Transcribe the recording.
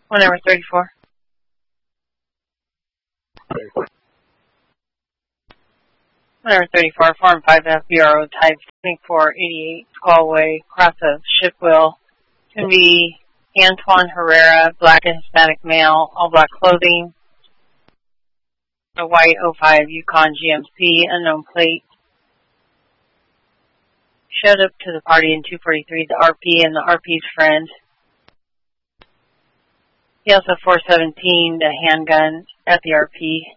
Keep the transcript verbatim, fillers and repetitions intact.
One number thirty-four. thirty-four. One number thirty-four, Farm five F B R O type twenty-four eighty-eight Squallway, cross of Shipwheel. It's going to be Antoine Herrera, black and Hispanic male, all black clothing. A white oh five Yukon G M C, unknown plate. Showed up to the party in two forty-three, the R P and the R P's friend. He also four seventeen, the handgun at the R P.